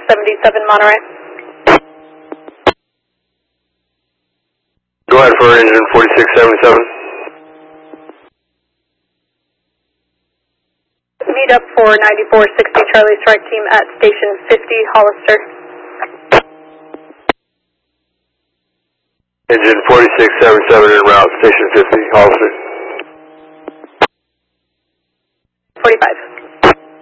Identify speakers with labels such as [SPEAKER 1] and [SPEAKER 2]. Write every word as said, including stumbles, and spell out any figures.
[SPEAKER 1] seventy-seven Monterey.
[SPEAKER 2] Go ahead for engine forty-six seventy-seven.
[SPEAKER 1] Meet up for ninety-four sixty Charlie Strike Team at Station fifty Hollister.
[SPEAKER 2] Engine forty-six seventy-seven en route, Station fifty Hollister.
[SPEAKER 1] forty-five.